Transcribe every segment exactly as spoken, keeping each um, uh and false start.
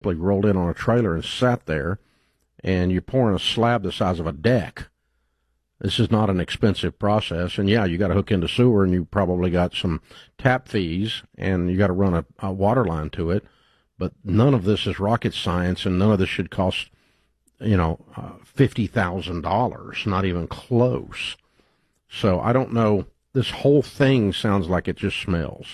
rolled in on a trailer and sat there, and you're pouring a slab the size of a deck. This is not an expensive process, and yeah, you got to hook into sewer, and you probably got some tap fees, and you got to run a, a water line to it. But none of this is rocket science, and none of this should cost, you know, uh, fifty thousand dollars, not even close. So I don't know. This whole thing sounds like it just smells.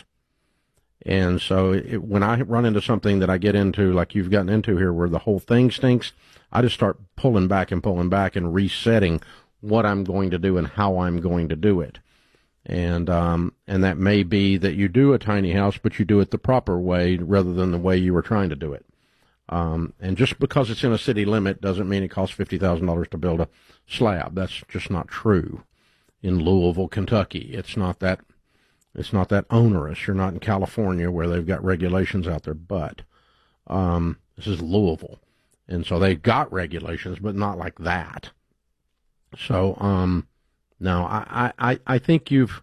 And so it, when I run into something that I get into, like you've gotten into here, where the whole thing stinks, I just start pulling back and pulling back and resetting what I'm going to do and how I'm going to do it. And um, and that may be that you do a tiny house, but you do it the proper way rather than the way you were trying to do it. Um, and just because it's in a city limit doesn't mean it costs fifty thousand dollars to build a slab. That's just not true. In Louisville, Kentucky, it's not that it's not that onerous. You're not in California where they've got regulations out there, but um, this is Louisville. And so they've got regulations, but not like that. So, um, now I, I, I think you've,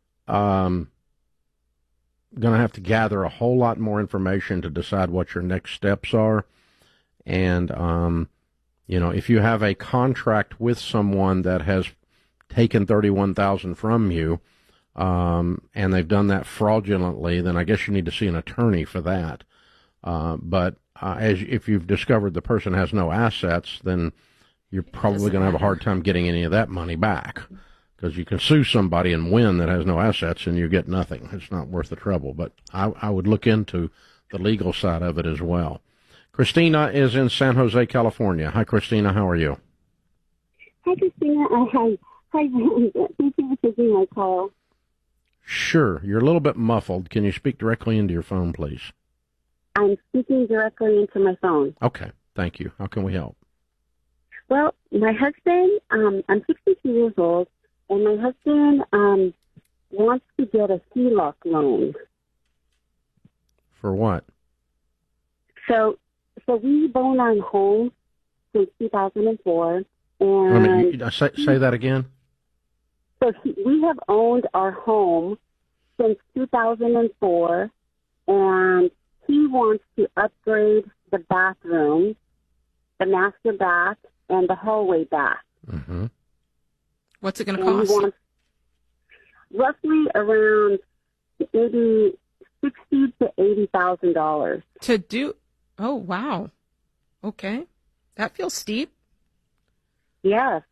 um, going to have to gather a whole lot more information to decide what your next steps are. And, um, you know, if you have a contract with someone that has taken thirty-one thousand dollars from you, um, and they've done that fraudulently, then I guess you need to see an attorney for that. Uh, but, uh, as if you've discovered the person has no assets, then you're probably going to have a hard time getting any of that money back, because you can sue somebody and win that has no assets and you get nothing. It's not worth the trouble. But I, I would look into the legal side of it as well. Christina is in San Jose, California. Hi, Christina. How are you? Hi, Christina. Uh, hi. Hi. Thank you for taking my call. Sure. You're a little bit muffled. Can you speak directly into your phone, please? I'm speaking directly into my phone. Okay. Thank you. How can we help? Well, my husband, um, I'm sixty-two years old, and my husband um, wants to get a H E L O C loan. For what? So, so we own our home since two thousand four, and I mean, you, say, say that again. So he, we have owned our home since two thousand four, and he wants to upgrade the bathroom, the master bath, and the hallway bath. Mm-hmm. What's it going to cost? He wants roughly around maybe sixty to eighty thousand dollars to do. Oh wow! Okay, that feels steep. Yes,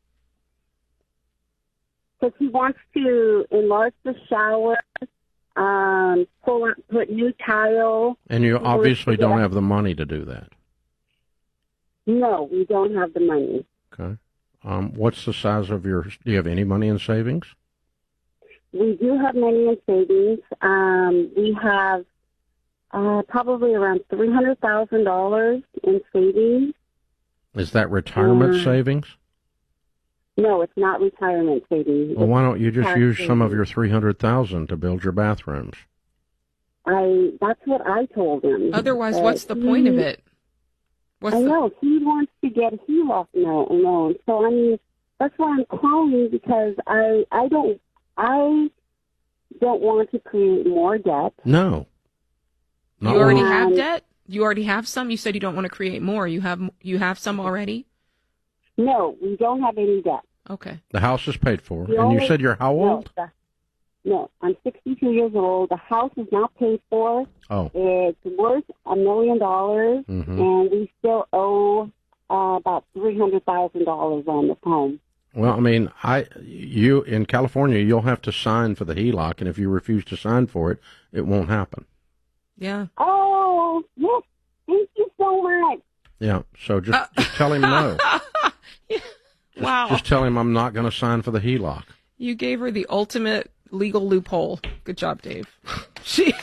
because he wants to enlarge the shower, um, pull out, put new tile. And you obviously don't have the money to do that. No, we don't have the money. Okay. Um, what's the size of your, do you have any money in savings? We do have money in savings. Um, we have uh, probably around three hundred thousand dollars in savings. Is that retirement uh, savings? No, it's not retirement savings. Well, why don't you just use savings. some of your three hundred thousand dollars to build your bathrooms? I, that's what I told him. Otherwise, uh, what's the he, point of it? What's I the... know. He wants to get a H E L O C loan. So, I mean, that's why I'm calling, because I, I don't, I don't want to create more debt. No. You already um, have debt? You already have some? You said you don't want to create more. You have, you have some already? No, we don't have any debt. Okay. The house is paid for. The and only, you said you're how old? No, the, no, I'm sixty-two years old. The house is not paid for. Oh. It's worth a million dollars, Mm-hmm. and we still owe uh, about three hundred thousand dollars on this home. Well, I mean, I you in California, you'll have to sign for the H E L O C, and if you refuse to sign for it, it won't happen. Yeah. Oh, yes. Thank you so much. Yeah, so just, uh, just tell him no. Just, wow. Just tell him I'm not going to sign for the H E L O C. You gave her the ultimate legal loophole. Good job, Dave. She.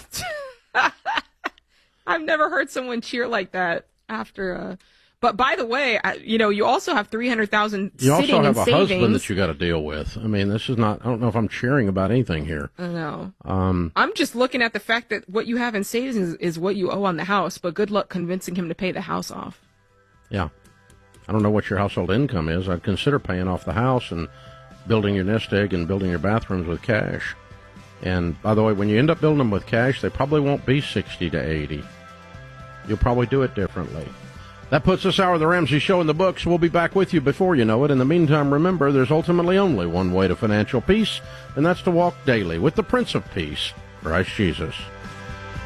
I've never heard someone cheer like that after a. But by the way, I, you know, you also have three hundred thousand You sitting also have in a savings. husband that you got to deal with. I mean, this is not. I don't know if I'm cheering about anything here. I know. Um, I'm just looking at the fact that what you have in savings is, is what you owe on the house. But good luck convincing him to pay the house off. Yeah, I don't know what your household income is. I'd consider paying off the house and building your nest egg and building your bathrooms with cash. And by the way, when you end up building them with cash, they probably won't be sixty to eighty. you'll probably do it differently. That puts this hour of the Ramsey Show in the books. We'll be back with you before you know it. In the meantime, remember, there's ultimately only one way to financial peace, and that's to walk daily with the Prince of Peace, Christ Jesus.